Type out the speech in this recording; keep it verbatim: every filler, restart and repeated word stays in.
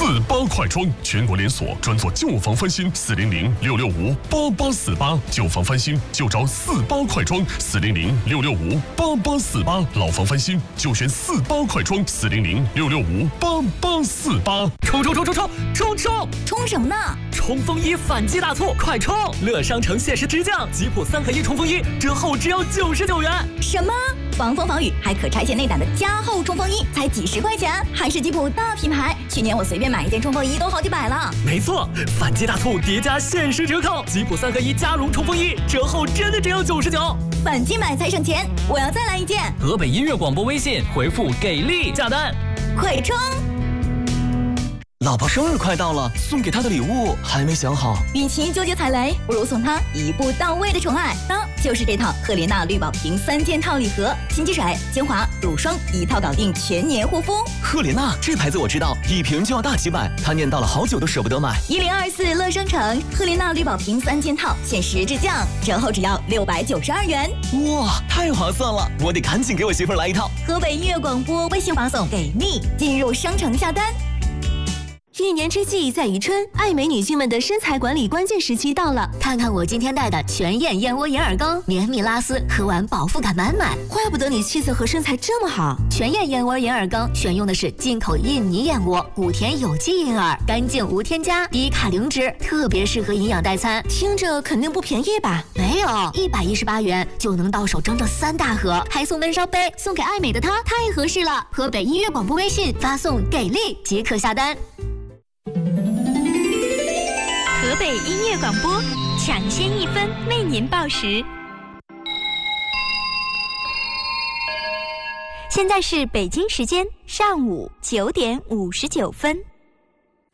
四八快装，全国连锁，专做旧房翻新，四零零六六五八八四八，旧房翻新就找四八快装，四零零六六五八八四八，老房翻新就选四八快装，四零零六六五八八四八。 冲冲冲冲冲冲冲！ 冲什么呢？ 冲锋衣反击大促，快冲！乐商城限时直降，吉普三合一冲锋衣折后只要九十九元。 什么？防风防雨还可拆卸内胆的加厚冲锋衣才几十块钱，还是吉普大品牌。去年我随便买一件冲锋衣都好几百了。 没错，反击大促叠加限时折扣，吉普三合一加绒冲锋衣折后真的只有九十九。 反击买才省钱，我要再来一件。 河北音乐广播微信回复给力下单， 快冲！ 老婆生日快到了，送给她的礼物还没想好。 与其纠结踩雷，不如送她一步到位的宠爱。当就是这套赫莲娜绿宝瓶三件套礼盒，新积水、精华、乳霜一套搞定，全年护肤。 赫莲娜这牌子我知道，一瓶就要大几百，她念叨了好久都舍不得买。 一零二四乐商城赫莲娜绿宝瓶三件套限时直降，折后只要六百九十二元。 哇，太划算了！我得赶紧给我媳妇儿来一套。 河北音乐广播微信发送给力，进入商城下单。 一年之计在于春，爱美女性们的身材管理关键时期到了。 看看我今天带的全燕燕窝银耳羹，绵密拉丝，喝完饱腹感满满。 怪不得你气色和身材这么好。 全燕燕窝银耳羹选用的是进口印尼燕窝，谷田有机银耳，干净无添加，低卡零脂，特别适合营养代餐。 听着肯定不便宜吧？ 没有，一百一十八元就能到手整整三大盒，还送温烧杯，送给爱美的她太合适了。河北音乐广播微信发送给力即可下单。 河北音乐广播，抢先一分为您报时。现在是北京时间上午九点五十九分。